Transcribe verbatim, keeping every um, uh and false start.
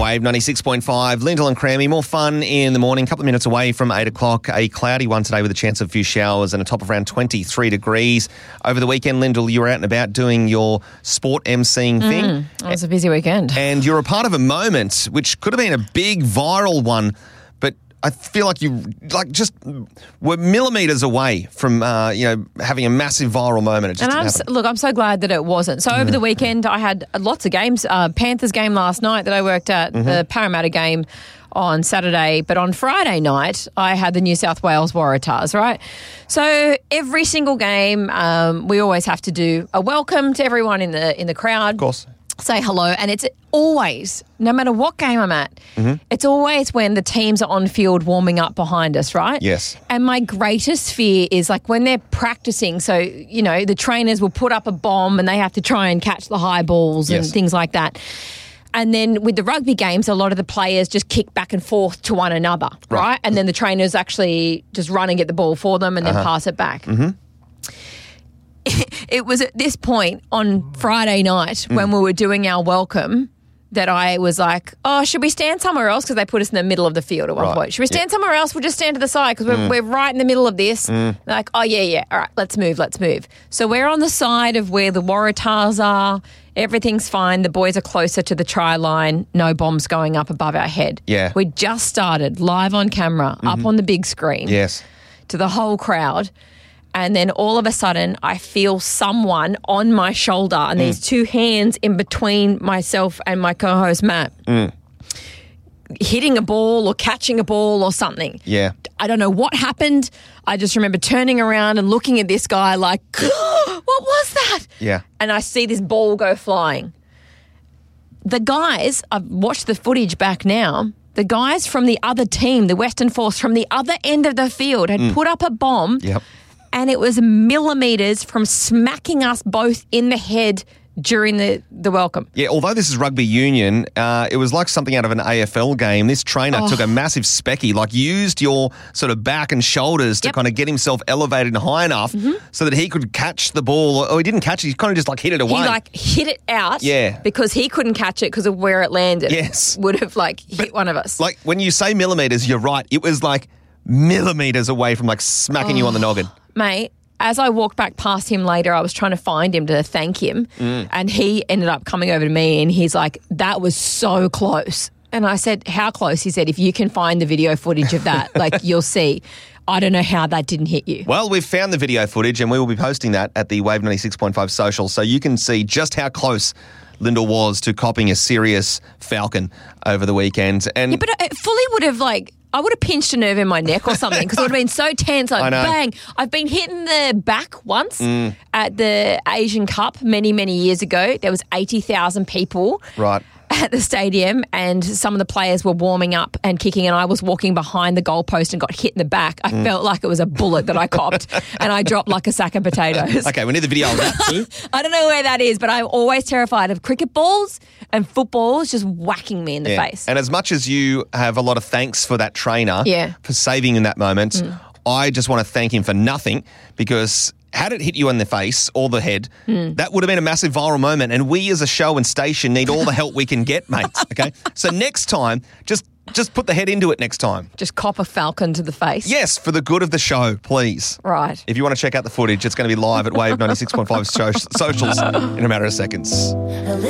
Wave ninety-six point five, Lyndall and Crammy. More fun in the morning, a couple of minutes away from eight o'clock. A cloudy one today with a chance of a few showers and a top of around twenty-three degrees. Over the weekend, Lyndall, you were out and about doing your sport emceeing thing. Mm, it was a busy weekend. And you're a part of a moment which could have been a big viral one, but I feel like you like just were millimetres away from uh, you know having a massive viral moment. It just and didn't I'm happen. so, look, I'm so glad that it wasn't. So over the weekend, I had lots of games. Uh, Panthers game last night that I worked at, Mm-hmm. the Parramatta game on Saturday, but on Friday night, I had the New South Wales Waratahs, right? So every single game, um, we always have to do a welcome to everyone in the in the crowd. Of course. Say hello, and it's always, no matter what game I'm at, Mm-hmm. it's always when the teams are on field warming up behind us, right? Yes. And my greatest fear is like when they're practicing, so, you know, the trainers will put up a bomb and they have to try and catch the high balls and Yes. things like that. And then with the rugby games, a lot of the players just kick back and forth to one another, right? Right. And then the trainers actually just run and get the ball for them and then pass it back. Mm-hmm. It was at this point on Friday night when we were doing our welcome that I was like, oh, should we stand somewhere else? Because they put us in the middle of the field at one Right. point. Should we stand somewhere else? We'll just stand to the side because we're, we're right in the middle of this. They're like, oh, yeah, yeah. All right, let's move, let's move. So we're on the side of where the Waratahs are. Everything's fine. The boys are closer to the try line. No bombs going up above our head. Yeah. We just started live on camera, up on the big screen Yes. to the whole crowd. And then all of a sudden, I feel someone on my shoulder and these two hands in between myself and my co-host, Matt, hitting a ball or catching a ball or something. Yeah. I don't know what happened. I just remember turning around and looking at this guy like, what was that? Yeah. And I see this ball go flying. The guys, I've watched the footage back now, the guys from the other team, the Western Force, from the other end of the field had put up a bomb. Yep. And it was millimetres from smacking us both in the head during the, the welcome. Yeah, although this is rugby union, uh, it was like something out of an A F L game. This trainer Oh. took a massive specky, like used your sort of back and shoulders to Yep. kind of get himself elevated and high enough so that he could catch the ball. Or, or he didn't catch it, he kind of just like hit it away. He like hit it out Yeah. because he couldn't catch it because of where it landed. Yes. Would have like hit one of us. Like when you say millimetres, you're right. It was like millimetres away from like smacking you on the noggin. Mate, as I walked back past him later, I was trying to find him to thank him. Mm. And he ended up coming over to me and he's like, that was so close. And I said, how close? He said, if you can find the video footage of that, like you'll see. I don't know how that didn't hit you. Well, we've found the video footage and we will be posting that at the Wave ninety-six point five social so you can see just how close Lyndall was to copping a serious falcon over the weekend. And Yeah, but it fully would have like, I would have pinched a nerve in my neck or something because it would have been so tense. Like, I know. bang. I've been hit in the back once Mm. at the Asian Cup many, many years ago. There was eighty thousand people Right. at the stadium and some of the players were warming up and kicking and I was walking behind the goalpost and got hit in the back. I Mm. felt like it was a bullet that I copped and I dropped like a sack of potatoes. Okay, we need the video of that too. I don't know where that is, but I'm always terrified of cricket balls and footballs just whacking me in the Yeah. face. And as much as you have a lot of thanks for that trainer Yeah. for saving in that moment, I just want to thank him for nothing because had it hit you in the face or the head, that would have been a massive viral moment. And we as a show and station need all the help we can get, mate. Okay? So next time, just just put the head into it next time. Just cop a falcon to the face. Yes, for the good of the show, please. Right. If you want to check out the footage, it's going to be live at Wave ninety-six point five socials in a matter of seconds.